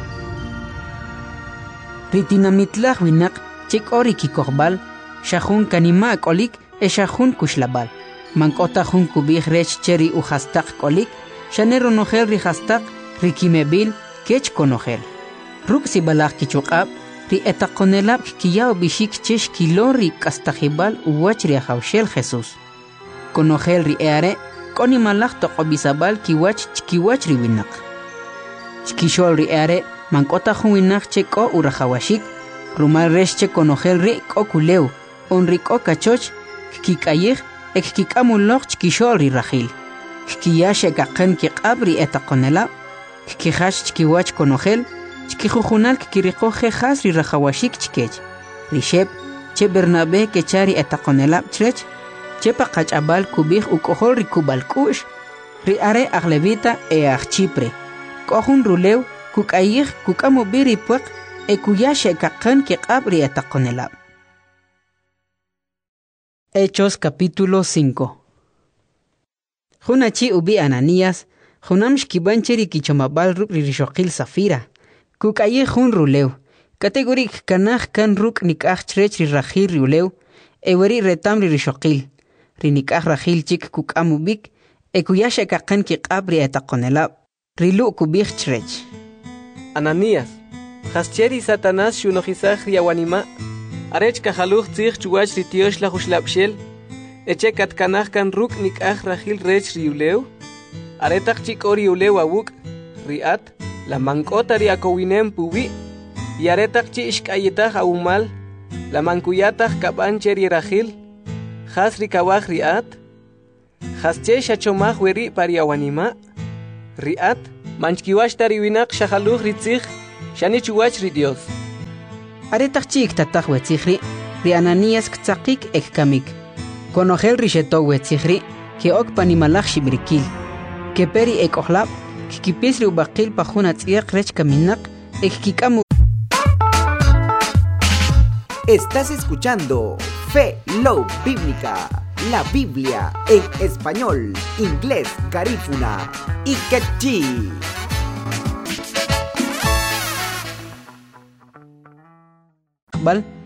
Ritinamitlach Winak, Chik Oriki Korbal, Shahun Kanima Kolik, Eshahun Kushlabal, Mankota Hun Kubih Rech Cheri Uhastak Kolik, Shanero Nogel Rihastak, Rikimebil, Kech Konogel. Ruk si balak kichukab, ri etakonelab kiyaw bishik chesh kilo ri kastajibal uwach ri ahawshel Jesús. Konogel ri eare, koni malak toqobisabal kiwach chkiwach ri winak. Chkishol ri eare, mankota hun winak che ko urahawashik, rumal resh che konogel ri ko kuleu, on ri ko kachoch, kikayig, ek kikamulok chkishol ri rahil. Kiyashe kaken kikab ri etakonelab, kihash chkiwach konogel, Chkijujunal kikiriko jejas ri rajawashik chkech. Rishep, che Bernabe kechari etakonelab chrech, che paqachabal kubij ukohol ri kubalkush, ri are aglevita Chipre. Kohun rulew kukayig kukamubiri puek kuyashe kakan kikab ri etakonelab. Hechos capítulo 5. Junachi ubi Ananías, junam shkibancheri kichomabal ruk ri rishokil Safira. Kukaye jun rulew. Kategorik kanaj kan ruk nikaj chrech ri rajil rulew. Eweri retam ri rishokil. Ri nikaj rajil chik kukamubik. Kuyashe kakan kikabri etakonelab. Rilu kubik chrech. Ananías. Hascheri Satanás shunojisaj riawanima. Arech kajaluj tzig chuwach ri tiosh la huslapshel. Eche katkanaj kan ruk nikaj rajil rech riulew. Aretak chik ori ulew awuk. Riat. La mancota ri akowinem puwi, yaretak chi ishkayetaj aumal, la mancuyatah kaban cheri rajil, has rikawaj riat, has che shachomaj weri pariawanima, riat, manchkiwash tariwinak shahaluj ritzig, shanichuwach ri Dios. Aretach chik tatach wetzigri, ri Ananías ktzakik ek kamik. Konogel risheto wetzigri, que ok panimalach shibrikil, que peri ek ohlab, que kipis ri ubakil pajuna tziak rech kaminak, ek kikamu. Estás escuchando Fe Love Bíblica, la Biblia en español, inglés, garífuna y quechí. Bal